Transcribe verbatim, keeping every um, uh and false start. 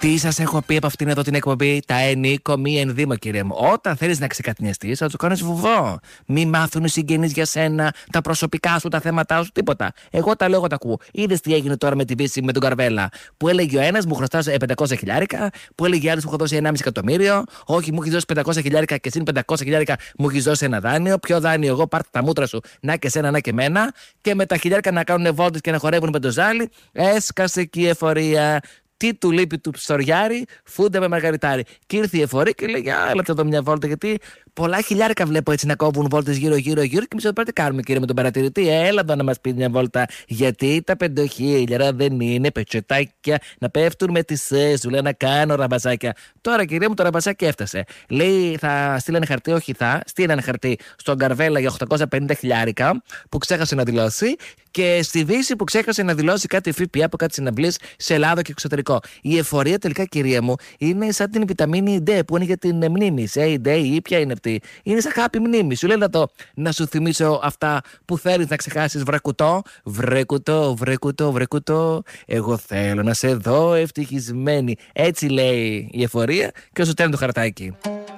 Τι σας έχω πει από αυτήν εδώ την εκπομπή? Τα ενίκο μη ενδύμο, κύριε μου. Όταν θέλεις να ξεκατνιαστείς, θα του κάνεις βουβό. Μη μάθουν οι συγγενείς για σένα, τα προσωπικά σου, τα θέματα σου, τίποτα. Εγώ τα λέω, εγώ τα ακούω. Είδες τι έγινε τώρα με τη Βύση, με τον Καρβέλα? Που έλεγε ο ένας μου χρωστάς πεντακόσια χιλιάρικα, που έλεγε άλλος μου έχω δώσει ενάμιση εκατομμύριο. Όχι, μου έχει δώσει πεντακόσια χιλιάρικα και εσύ πεντακόσια χιλιάρικα μου έχει δώσει ένα δάνειο. Ποιο δάνειο? Εγώ πάρτε τα μούτρα σου, να και σένα, να και μένα. Και με τα χιλιάρικα να κάνουν βόλτες και να χορεύουν με το ζάλι. Έσκασε και η εφορία. Τι του λείπει του ψωριάρι, φούντα με μαργαριτάρι. Και ήρθε η εφορία και λέει: α, έλατε εδώ μια βόλτα, γιατί πολλά χιλιάρικα βλέπω έτσι να κόβουν βόλτες γύρω-γύρω-γύρω. Και εμείς εδώ πέρα τι κάνουμε, κύριε, με τον παρατηρητή? Έλα εδώ να μας πει μια βόλτα. Γιατί τα πεντοχίλιαρα δεν είναι πετσετάκια να πέφτουν με τις σου. Λέει να κάνω ραμπασάκια. Τώρα, κύριε μου, το ραμπασάκι έφτασε. Λέει: θα στείλανε χαρτί, όχι θα. Στείλανε χαρτί στον Καρβέλα για οκτακόσια πενήντα χιλιάρικα που ξέχασε να δηλώσει. Και στη Δύση που ξέχασε να δηλώσει κάτι ΦΠΑ από κάτι συναυλίες σε Ελλάδα και εξωτερικό. Η εφορία τελικά, κυρία μου, είναι σαν την βιταμίνη D που είναι για την μνήμη. Ε, η D, ή ποια είναι αυτή? Είναι σαν χάπη μνήμη. Σου λέει να, το, να σου θυμίσω αυτά που θέλεις να ξεχάσεις, βρεκουτό. Βρεκουτό, βρεκουτό, βρεκουτό. Εγώ θέλω να σε δω ευτυχισμένη. Έτσι λέει η εφορία και όσο στέλνει το χαρτάκι.